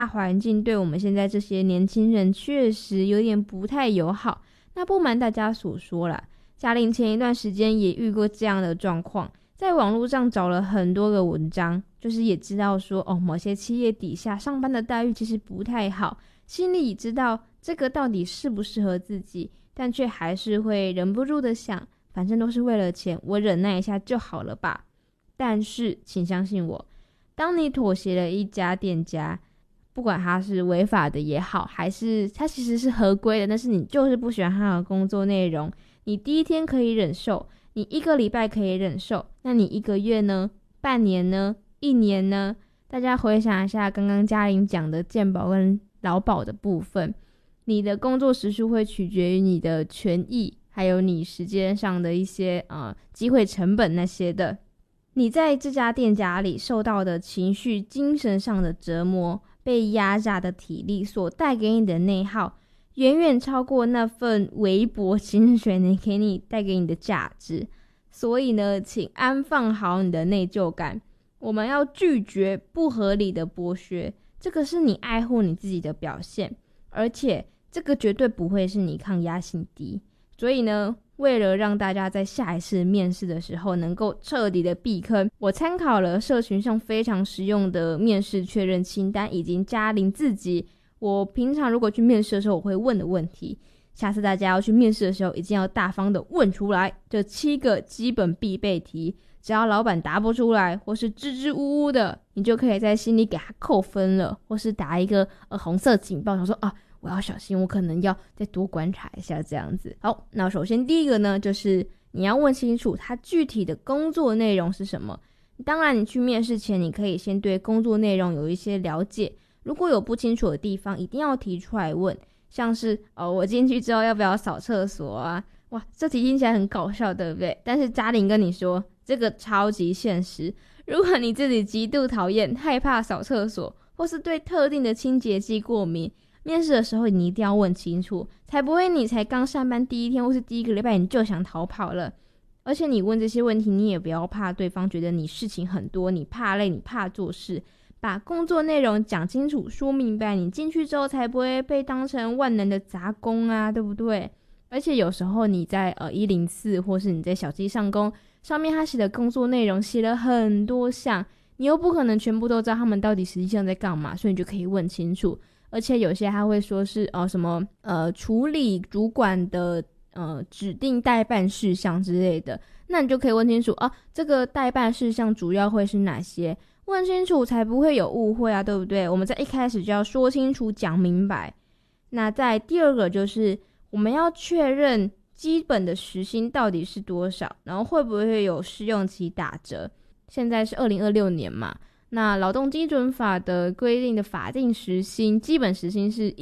大环境对我们现在这些年轻人确实有点不太友好。那不瞒大家所说啦，嘉玲前一段时间也遇过这样的状况，在网络上找了很多个文章，就是也知道说某些企业底下上班的待遇其实不太好，心里知道这个到底适不适合自己，但却还是会忍不住的想，反正都是为了钱，我忍耐一下就好了吧。但是请相信我，当你妥协了一家店家，不管他是违法的也好，还是他其实是合规的，但是你就是不喜欢他的工作内容，你第一天可以忍受，你1个礼拜可以忍受，那你1个月呢？半年呢？1年呢？大家回想一下刚刚嘉玲讲的健保跟劳保的部分，你的工作时数会取决于你的权益，还有你时间上的一些机会成本那些的。你在这家店家里受到的情绪、精神上的折磨，被压榨的体力所带给你的内耗，远远超过那份微薄薪水能给你带给你的价值。所以呢，请安放好你的内疚感，我们要拒绝不合理的剥削，这个是你爱护你自己的表现，而且这个绝对不会是你抗压性低。所以呢，为了让大家在下一次面试的时候能够彻底的避坑，我参考了社群上非常实用的面试确认清单，以及嘉玲自己我平常如果去面试的时候我会问的问题。下次大家要去面试的时候一定要大方的问出来，这7个基本必备题，只要老板答不出来或是支支吾吾的，你就可以在心里给他扣分了，或是打一个红色警报，想说我要小心，我可能要再多观察一下这样子。好，那首先第一个呢，就是你要问清楚他具体的工作内容是什么。当然你去面试前你可以先对工作内容有一些了解，如果有不清楚的地方一定要提出来问，像是我进去之后要不要扫厕所啊？哇，这题听起来很搞笑对不对？但是嘉玲跟你说这个超级现实，如果你自己极度讨厌害怕扫厕所，或是对特定的清洁剂过敏，面试的时候你一定要问清楚，才不会你才刚上班第1天或是第1个礼拜你就想逃跑了。而且你问这些问题，你也不要怕对方觉得你事情很多，你怕累，你怕做事，把工作内容讲清楚说明白，你进去之后才不会被当成万能的杂工啊，对不对？而且有时候你在104或是你在小鸡上工上面他写的工作内容写了很多项，你又不可能全部都知道他们到底实际上在干嘛，所以你就可以问清楚。而且有些他会说是什么处理主管的指定代办事项之类的，那你就可以问清楚这个代办事项主要会是哪些，问清楚才不会有误会啊，对不对？我们在一开始就要说清楚讲明白。那在第2个就是我们要确认基本的时薪到底是多少，然后会不会有试用期打折。现在是2026年嘛，那劳动基准法的规定的法定时薪基本时薪是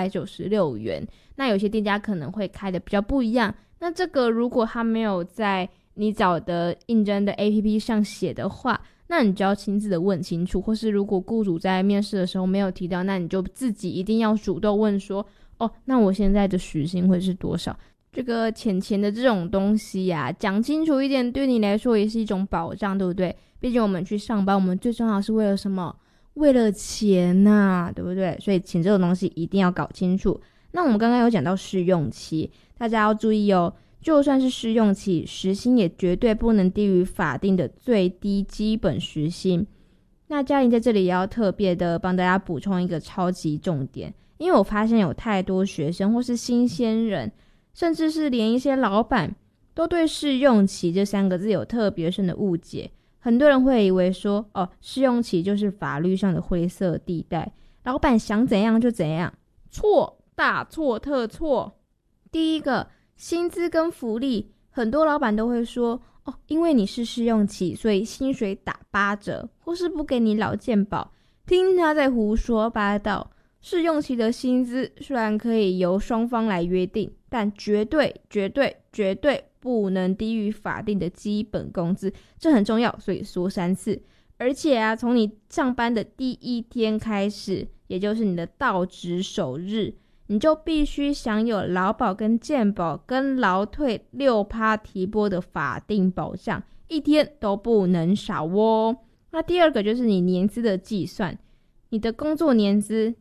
196元，那有些店家可能会开的比较不一样，那这个如果他没有在你找的应征的 APP 上写的话，那你就要亲自的问清楚，或是如果雇主在面试的时候没有提到，那你就自己一定要主动问说那我现在的时薪会是多少。这个钱的这种东西讲清楚一点对你来说也是一种保障，对不对？毕竟我们去上班，我们最重要是为了什么？为了钱对不对？所以钱这种东西一定要搞清楚。那我们刚刚有讲到试用期，大家要注意就算是试用期，时薪也绝对不能低于法定的最低基本时薪。那嘉玲在这里也要特别的帮大家补充一个超级重点，因为我发现有太多学生或是新鲜人，甚至是连一些老板都对试用期这3个字有特别深的误解。很多人会以为说试用期就是法律上的灰色地带，老板想怎样就怎样。错，大错特错。第一个，薪资跟福利，很多老板都会说因为你是试用期，所以薪水打8折，或是不给你劳健保。听他在胡说八道。试用期的薪资虽然可以由双方来约定，但绝对不能低于法定的基本工资，这很重要，所以说3次。而且从你上班的第1天开始，也就是你的到职首日，你就必须享有劳保跟健保跟劳退6%提拨的法定保障，1天都不能少哦。那第2个就是你年资的计算， 你的工作年资